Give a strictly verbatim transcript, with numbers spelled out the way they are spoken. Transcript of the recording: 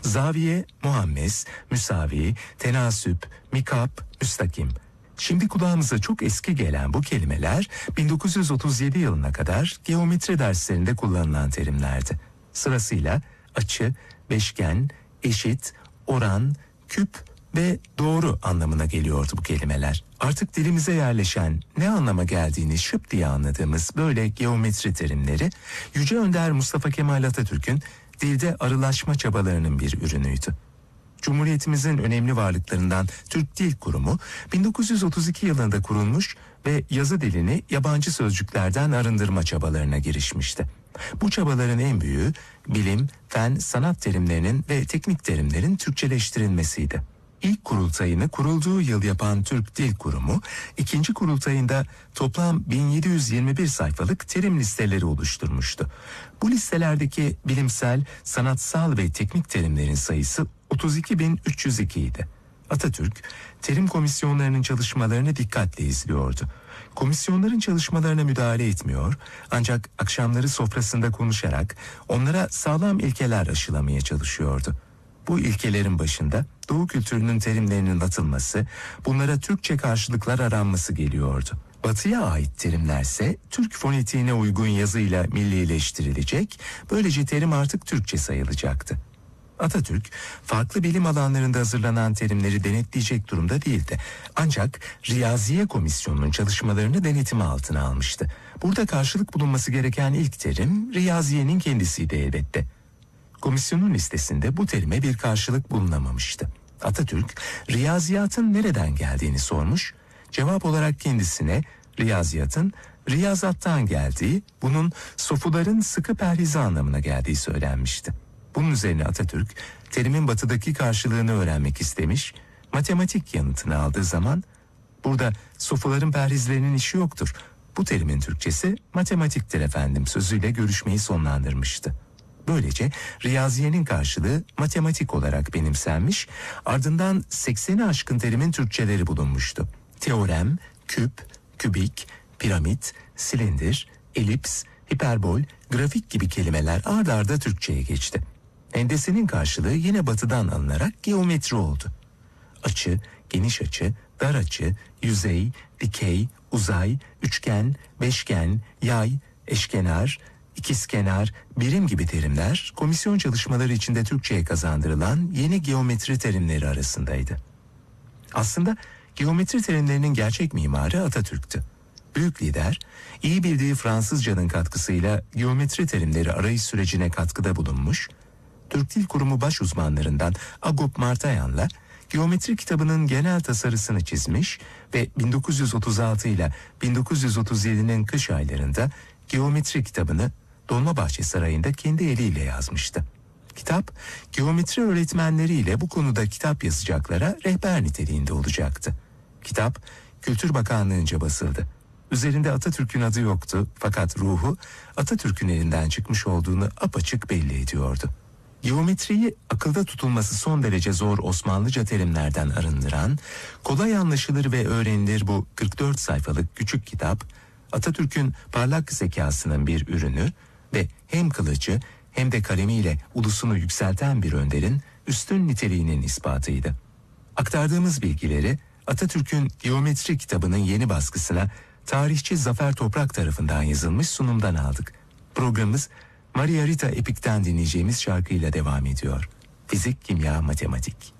Zaviye, muhammes, müsavi, tenasüp, mikap, müstakim. Şimdi kulağımıza çok eski gelen bu kelimeler bin dokuz yüz otuz yedi yılına kadar geometri derslerinde kullanılan terimlerdi. Sırasıyla açı, beşgen, eşit, oran, küp ve doğru anlamına geliyordu bu kelimeler. Artık dilimize yerleşen, ne anlama geldiğini şıp diye anladığımız böyle geometri terimleri Yüce Önder Mustafa Kemal Atatürk'ün dilde arılaşma çabalarının bir ürünüydü. Cumhuriyetimizin önemli varlıklarından Türk Dil Kurumu bin dokuz yüz otuz iki yılında kurulmuş ve yazı dilini yabancı sözcüklerden arındırma çabalarına girişmişti. Bu çabaların en büyüğü bilim, fen, sanat terimlerinin ve teknik terimlerin Türkçeleştirilmesiydi. İlk kurultayını kurulduğu yıl yapan Türk Dil Kurumu, ikinci kurultayında toplam bin yedi yüz yirmi bir sayfalık terim listeleri oluşturmuştu. Bu listelerdeki bilimsel, sanatsal ve teknik terimlerin sayısı otuz iki bin üç yüz iki idi. Atatürk, terim komisyonlarının çalışmalarını dikkatle izliyordu. Komisyonların çalışmalarına müdahale etmiyor, ancak akşamları sofrasında konuşarak onlara sağlam ilkeler aşılamaya çalışıyordu. Bu ilkelerin başında Doğu kültürünün terimlerinin atılması, bunlara Türkçe karşılıklar aranması geliyordu. Batı'ya ait terimlerse Türk fonetiğine uygun yazıyla millileştirilecek, böylece terim artık Türkçe sayılacaktı. Atatürk, farklı bilim alanlarında hazırlanan terimleri denetleyecek durumda değildi. Ancak Riyaziye Komisyonu'nun çalışmalarını denetimi altına almıştı. Burada karşılık bulunması gereken ilk terim Riyaziye'nin kendisiydi elbette. Komisyonun listesinde bu terime bir karşılık bulunamamıştı. Atatürk, riyaziyatın nereden geldiğini sormuş, cevap olarak kendisine riyaziyatın riyazattan geldiği, bunun sofuların sıkı perhizi anlamına geldiği söylenmişti. Bunun üzerine Atatürk, terimin batıdaki karşılığını öğrenmek istemiş, matematik yanıtını aldığı zaman, burada sofuların perhizlerinin işi yoktur, bu terimin Türkçesi matematiktir efendim sözüyle görüşmeyi sonlandırmıştı. Böylece riyaziyenin karşılığı matematik olarak benimsenmiş, ardından sekseni aşkın terimin Türkçeleri bulunmuştu. Teorem, küp, kübik, piramit, silindir, elips, hiperbol, grafik gibi kelimeler ard arda Türkçe'ye geçti. Hendesenin karşılığı yine batıdan alınarak geometri oldu. Açı, geniş açı, dar açı, yüzey, dikey, uzay, üçgen, beşgen, yay, eşkenar, ikizkenar, birim gibi terimler komisyon çalışmaları içinde Türkçe'ye kazandırılan yeni geometri terimleri arasındaydı. Aslında geometri terimlerinin gerçek mimarı Atatürk'tü. Büyük lider, iyi bildiği Fransızcanın katkısıyla geometri terimleri arayış sürecine katkıda bulunmuş, Türk Dil Kurumu baş uzmanlarından Agop Martayan'la geometri kitabının genel tasarısını çizmiş ve bin dokuz yüz otuz altı ile bin dokuz yüz otuz yedi'nin kış aylarında geometri kitabını Dolmabahçe Sarayı'nda kendi eliyle yazmıştı. Kitap, geometri öğretmenleriyle bu konuda kitap yazacaklara rehber niteliğinde olacaktı. Kitap, Kültür Bakanlığı'nca basıldı. Üzerinde Atatürk'ün adı yoktu fakat ruhu Atatürk'ün elinden çıkmış olduğunu apaçık belli ediyordu. Geometriyi akılda tutulması son derece zor Osmanlıca terimlerden arındıran, kolay anlaşılır ve öğrenilir bu kırk dört sayfalık küçük kitap, Atatürk'ün parlak zekasının bir ürünü ve hem kılıcı hem de kalemiyle ulusunu yükselten bir önderin üstün niteliğinin ispatıydı. Aktardığımız bilgileri Atatürk'ün geometri kitabının yeni baskısına tarihçi Zafer Toprak tarafından yazılmış sunumdan aldık. Programımız Maria Rita Epik'ten dinleyeceğimiz şarkıyla devam ediyor. Fizik, kimya, matematik.